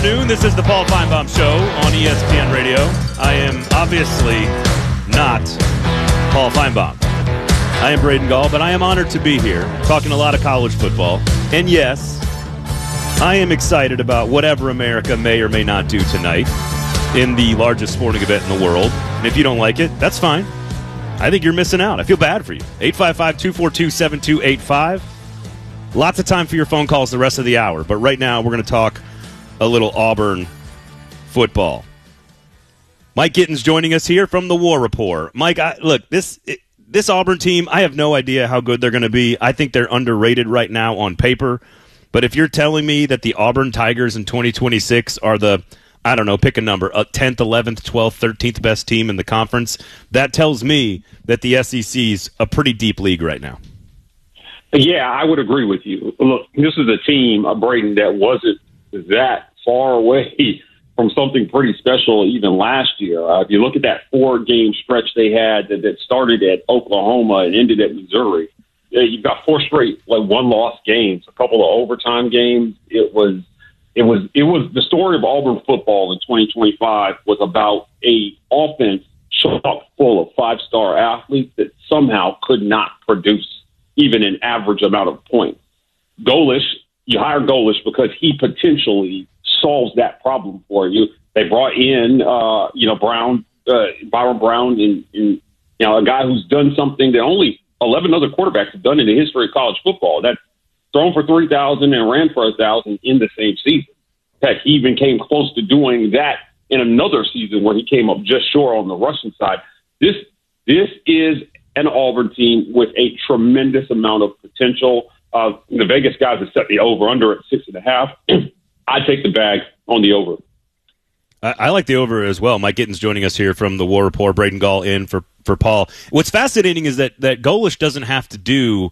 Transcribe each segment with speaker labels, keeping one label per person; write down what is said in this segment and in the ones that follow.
Speaker 1: afternoon. This is the Paul Feinbaum Show on ESPN Radio. I am obviously not Paul Feinbaum. I am Braden Gall, but I am honored to be here talking a lot of college football. And yes, I am excited about whatever America may or may not do tonight in the largest sporting event in the world. And if you don't like it, that's fine. I think you're missing out. I feel bad for you. 855-242-7285. Lots of time for your phone calls the rest of the hour. But right now, we're going to talk a little Auburn football. Mike Gittins joining us here from the War Report. Mike, look, this Auburn team, I have no idea how good they're going to be. I think they're underrated right now on paper. But if you're telling me that the Auburn Tigers in 2026 are the, I don't know, pick a number, 10th, 11th, 12th, 13th best team in the conference, that tells me that the SEC's a pretty deep league right now.
Speaker 2: Yeah, I would agree with you. Look, this is a team, Braden, that wasn't that far away from something pretty special even last year. If you look at that 4-game stretch they had that started at Oklahoma and ended at Missouri, you've got 4 straight one-loss games, a couple of overtime games. It was the story of Auburn football in 2025 was about a offense chock full of 5-star athletes that somehow could not produce even an average amount of points. You hire Golesh because he potentially solves that problem for you. They brought in, Byron Brown, and a guy who's done something that only 11 other quarterbacks have done in the history of college football. That's thrown for 3,000 and ran for 1,000 in the same season. In fact, he even came close to doing that in another season where he came up just short on the rushing side. This is an Auburn team with a tremendous amount of potential. The Vegas guys have set the over-under at 6.5. I'd take the bag on the over.
Speaker 1: I like the over as well. Mike Gittins joining us here from the War Report. Braden Gall in for Paul. What's fascinating is that Golesh doesn't have to do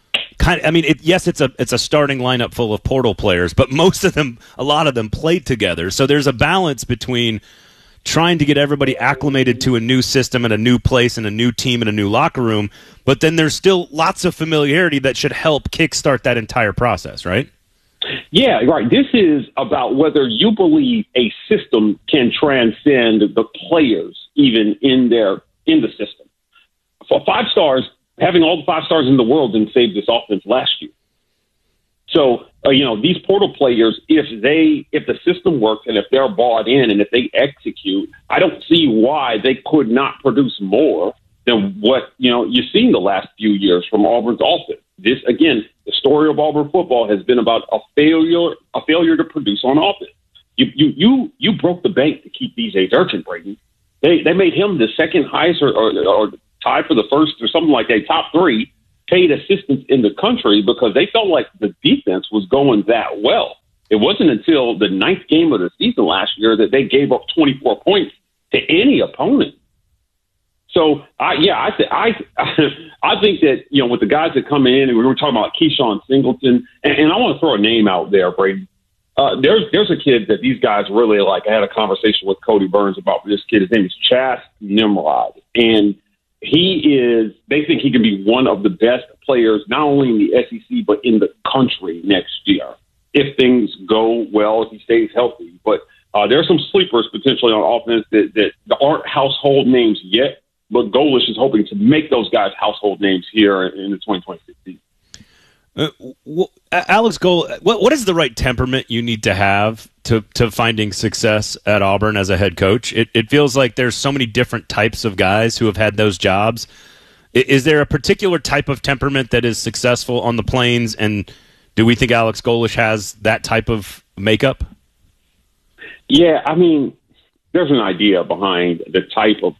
Speaker 1: it's a starting lineup full of portal players, but a lot of them played together. So there's a balance between trying to get everybody acclimated to a new system and a new place and a new team and a new locker room, but then there's still lots of familiarity that should help kickstart that entire process, right?
Speaker 2: Yeah, right. This is about whether you believe a system can transcend the players even in the system. For 5 stars, having all the 5 stars in the world didn't save this offense last year. So, these portal players, if the system works and if they're bought in and if they execute, I don't see why they could not produce more than what, you've seen the last few years from Auburn's offense. This, again, the story of Auburn football has been about a failure to produce on offense. You broke the bank to keep DJ Durkin, Braden. They made him the second highest or tied for the first or something like that, top 3 paid assistants in the country because they felt like the defense was going that well. It wasn't until the 9th game of the season last year that they gave up 24 points to any opponent. So, I think that, with the guys that come in, and we were talking about Keyshawn Singleton, and I want to throw a name out there, Brady. There's a kid that these guys really like. I had a conversation with Cody Burns about this kid. His name is Chas Nimrod, and they think he can be one of the best players, not only in the SEC, but in the country next year, if things go well, if he stays healthy. But there are some sleepers potentially on offense that aren't household names yet, but Golesh is hoping to make those guys household names here in the 2026 season.
Speaker 1: Alex Gold, what is the right temperament you need to have to finding success at Auburn as a head coach? It feels like there's so many different types of guys who have had those jobs. Is there a particular type of temperament that is successful on the Plains, and do we think Alex Golesh has that type of makeup?
Speaker 2: Yeah, there's an idea behind the type of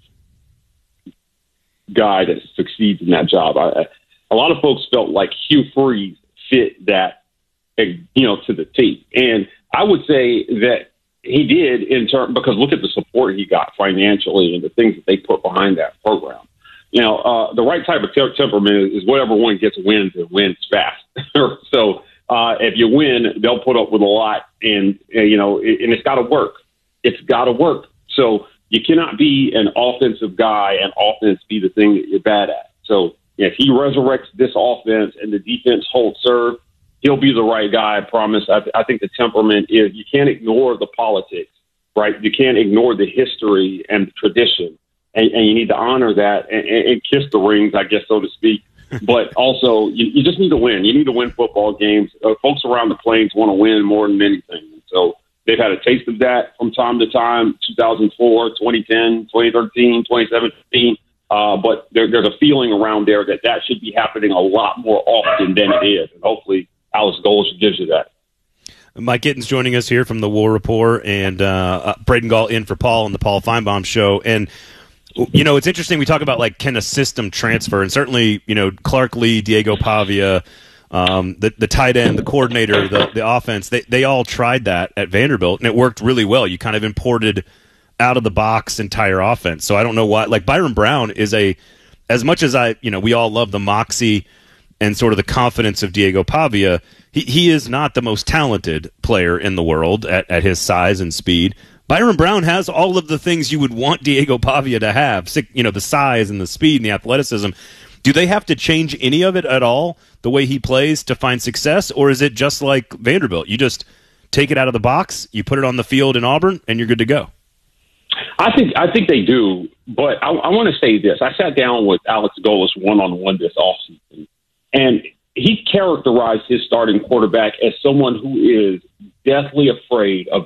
Speaker 2: guy that succeeds in that job. A lot of folks felt like Hugh Freeze fit that, to the T. And I would say that he did because look at the support he got financially and the things that they put behind that program. The right type of temperament is whatever one gets wins and wins fast. So if you win, they'll put up with a lot, and and it's got to work. It's got to work. So you cannot be an offensive guy and offense be the thing that you're bad at. So if he resurrects this offense and the defense holds serve, he'll be the right guy. I promise. I think the temperament is, you can't ignore the politics, right? You can't ignore the history and the tradition, and you need to honor that and kiss the rings, I guess, so to speak. But also, you just need to win. You need to win football games. Folks around the Plains want to win more than anything. So they've had a taste of that from time to time, 2004, 2010, 2013, 2017. But there's a feeling around there that should be happening a lot more often than it is. And hopefully Alex Golesh gives you that.
Speaker 1: Mike Gittins joining us here from the War Report, and Braden Gall in for Paul on the Paul Feinbaum Show. And you know, it's interesting. We talk about, like, can a system transfer? And certainly, you know, Clark Lee, Diego Pavia, the tight end, the coordinator, the offense, they all tried that at Vanderbilt, and it worked really well. You kind of imported out-of-the-box entire offense. So I don't know why. Like, Byron Brown is as much as we all love the moxie and sort of the confidence of Diego Pavia, he is not the most talented player in the world at his size and speed. Byron Brown has all of the things you would want Diego Pavia to have, the size and the speed and the athleticism. Do they have to change any of it at all, the way he plays, to find success? Or is it just like Vanderbilt? You just take it out of the box, you put it on the field in Auburn, and you're good to go?
Speaker 2: I think they do, but I want to say this. I sat down with Alex Golesh one-on-one this offseason, and he characterized his starting quarterback as someone who is deathly afraid of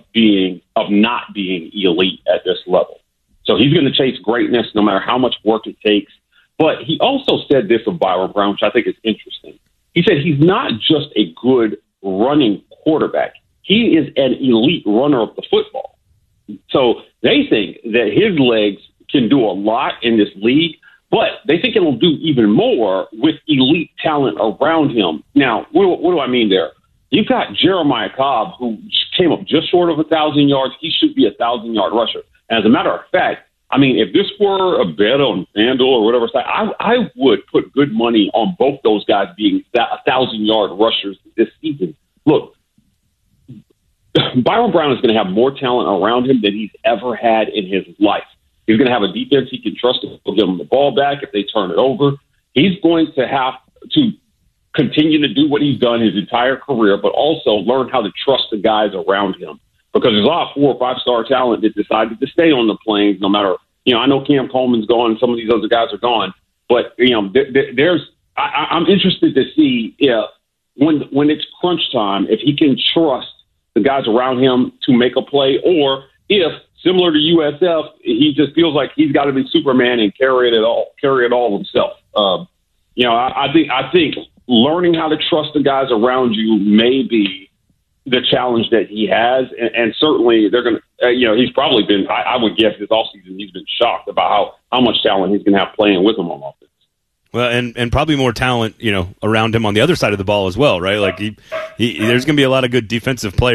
Speaker 2: not being elite at this level. So he's going to chase greatness no matter how much work it takes. But he also said this of Byron Brown, which I think is interesting. He said he's not just a good running quarterback. He is an elite runner of the football. So they think that his legs can do a lot in this league, but they think it'll do even more with elite talent around him. Now, what do I mean there? You've got Jeremiah Cobb, who came up just short of 1,000 yards. He should be a 1,000-yard rusher. And as a matter of fact, I mean, if this were a bet on FanDuel or whatever, I would put good money on both those guys being 1,000-yard rushers this season. Look, Byron Brown is going to have more talent around him than he's ever had in his life. He's going to have a defense he can trust. He'll give him the ball back if they turn it over. He's going to have to continue to do what he's done his entire career, but also learn how to trust the guys around him. Because there's a lot of 4- or 5-star talent that decided to stay on the Plains no matter, I know Cam Coleman's gone and some of these other guys are gone, but, I'm interested to see if when it's crunch time, if he can trust the guys around him to make a play, or if, similar to USF, he just feels like he's got to be Superman and carry it all himself. I think learning how to trust the guys around you may be the challenge that he has, and certainly they're going to. He's probably been. I would guess this offseason he's been shocked about how much talent he's going to have playing with him on offense.
Speaker 1: Well, and probably more talent, around him on the other side of the ball as well, right? Like there's going to be a lot of good defensive players